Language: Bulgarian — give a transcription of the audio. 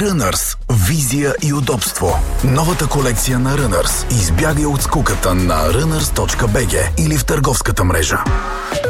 Runners. Визия и удобство. Новата колекция на Runners. Избягай от скуката на runners.bg или в търговската мрежа.